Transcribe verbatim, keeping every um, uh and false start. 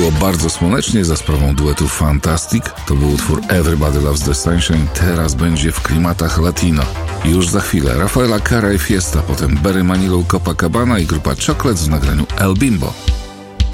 Było bardzo słonecznie za sprawą duetu Fantastic. To był utwór Everybody Loves the Sunshine. Teraz będzie w klimatach latino. Już za chwilę Rafaela Carrà i Fiesta, potem Barry Manilow, Copacabana i grupa Chocolates w nagraniu El Bimbo.